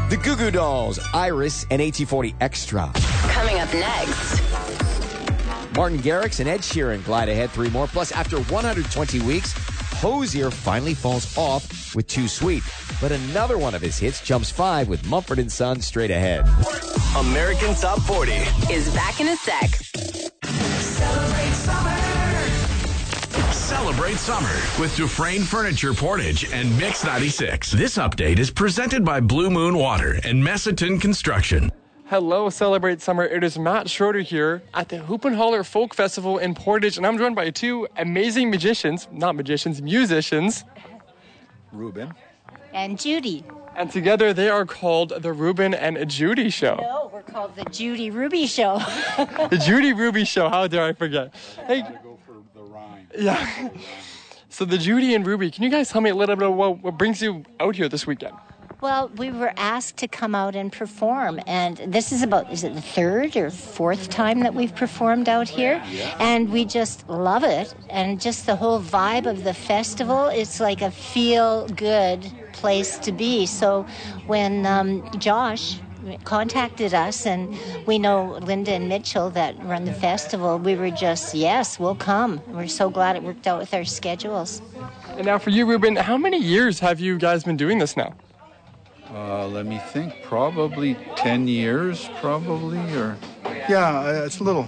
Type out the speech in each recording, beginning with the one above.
The Goo Goo Dolls, Iris, and AT40 Extra. Coming up next. Martin Garrix and Ed Sheeran glide ahead 3 more. Plus, after 120 weeks, Hozier finally falls off with Too Sweet. But another one of his hits jumps 5 with Mumford & Sons straight ahead. American Top 40 Is back in a sec. Celebrate summer. Celebrate summer with Dufresne Furniture Portage and Mix 96. This update is presented by Blue Moon Water and Messiton Construction. Hello, Celebrate Summer. It is Matt Schroeder here at the Hoop and Holler Folk Festival in Portage, and I'm joined by 2 amazing musicians. Ruben. And Judy. And together they are called the Ruben and Judy Show. No, we're called the Judy Ruby Show. The Judy Ruby Show. How dare I forget? Hey, Go for the rhyme. yeah. So the Judy and Ruby, can you guys tell me a little bit about what brings you out here this weekend? Well, we were asked to come out and perform, and this is it the 3rd or 4th time that we've performed out here? And we just love it, and just the whole vibe of the festival, it's like a feel-good place to be. So when Josh contacted us, and we know Linda and Mitchell that run the festival, we were just, yes, we'll come. We're so glad it worked out with our schedules. And now for you, Ruben, how many years have you guys been doing this now? Let me think. Probably 10 years, probably, or yeah, it's a little.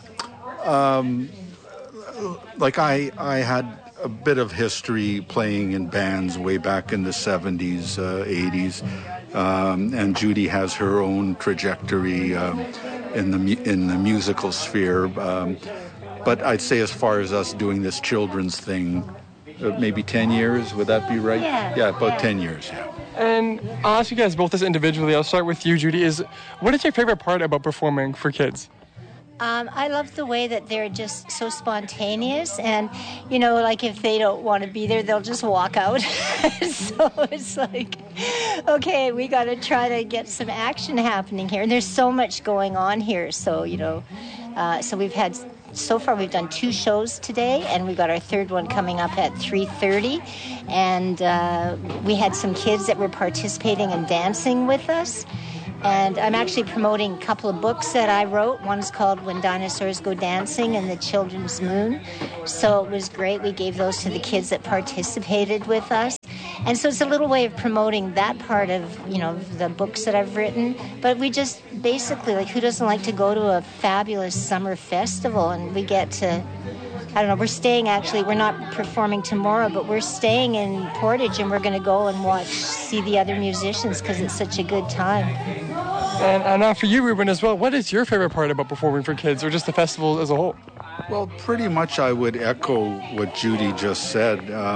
Like I had a bit of history playing in bands way back in the 70s, 80s, and Judy has her own trajectory in the musical sphere. But I'd say as far as us doing this children's thing, maybe 10 years. Would that be right? Yeah, about 10 years. Yeah. And I'll ask you guys both this individually. I'll start with you, Judy. What is your favorite part about performing for kids? I love the way that they're just so spontaneous, and, like if they don't want to be there, they'll just walk out. So it's like, okay, we got to try to get some action happening here. And there's so much going on here. So, so we've done 2 shows today, and we've got our 3rd one coming up at 3:30. And we had some kids that were participating and dancing with us. And I'm actually promoting a couple of books that I wrote. One is called When Dinosaurs Go Dancing and The Children's Moon. So it was great. We gave those to the kids that participated with us. And so it's a little way of promoting that part of, the books that I've written. But we just basically, who doesn't like to go to a fabulous summer festival? And we get to, we're staying we're not performing tomorrow, but we're staying in Portage, and we're going to go and see the other musicians because it's such a good time. And now for you, Ruben, as well, what is your favorite part about performing for kids, or just the festival as a whole? Well, pretty much I would echo what Judy just said.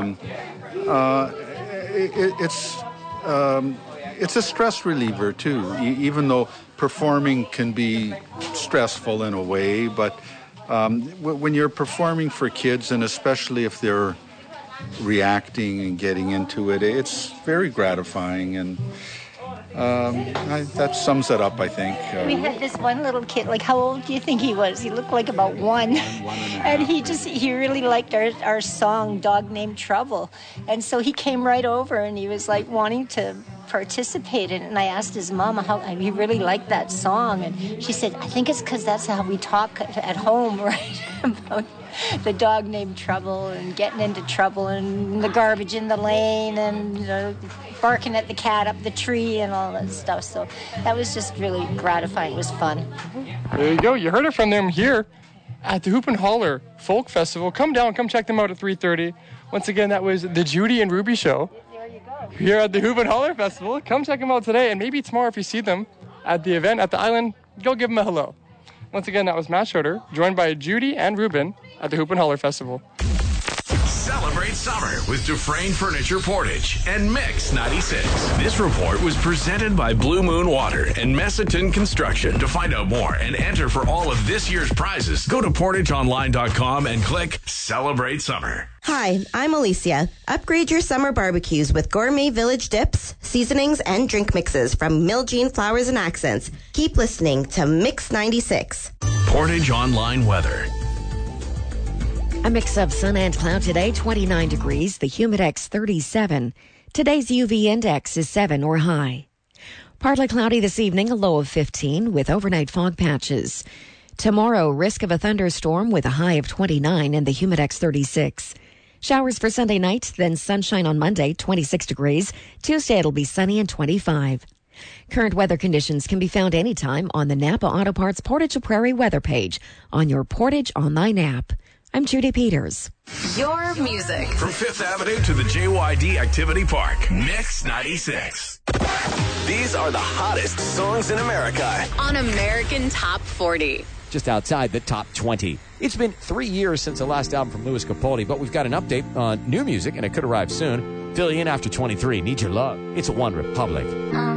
It's a stress reliever, too, even though performing can be stressful in a way, but when you're performing for kids, and especially if they're reacting and getting into it, it's very gratifying, and that sums it up, I think. We had this one little kid, how old do you think he was? He looked like about 1. And he really liked our song, Dog Named Trouble. And so he came right over, and he was wanting to participate in it. And I asked his mom how he really liked that song. And she said, I think it's because that's how we talk at home, right? About the dog named Trouble and getting into trouble and the garbage in the lane and barking at the cat up the tree and all that stuff. So that was just really gratifying. It was fun. There you go. You heard it from them here at the Hoop and Holler Folk Festival. Come down, come check them out at 3:30. Once again, that was the Judy and Ruby Show. There you go. Here at the Hoop and Holler Festival. Come check them out today, and maybe tomorrow if you see them at the event at the Island, go give them a hello. Once again, that was Matt Schroeder, joined by Judy and Ruben at the Hoop and Holler Festival. Celebrate summer with Dufresne Furniture Portage and Mix 96. This report was presented by Blue Moon Water and Messiton Construction. To find out more and enter for all of this year's prizes, go to portageonline.com and click Celebrate Summer. Hi, I'm Alicia. Upgrade your summer barbecues with Gourmet Village dips, seasonings, and drink mixes from Miljean Flowers and Accents. Keep listening to Mix 96. Portage Online Weather. A mix of sun and cloud today, 29 degrees, the humidex 37. Today's UV index is 7 or high. Partly cloudy this evening, a low of 15 with overnight fog patches. Tomorrow, risk of a thunderstorm with a high of 29 and the Humidex 36. Showers for Sunday night, then sunshine on Monday, 26 degrees. Tuesday, it'll be sunny and 25. Current weather conditions can be found anytime on the Napa Auto Parts Portage to Prairie weather page on your Portage online app. I'm Judy Peters. Your music. From 5th Avenue to the JYD Activity Park. Mix 96. These are the hottest songs in America. On American Top 40. Just outside the top 20. It's been 3 years since the last album from Louis Capaldi, but we've got an update on new music, and it could arrive soon. Fill you in after 23. Need Your Love. It's One Republic.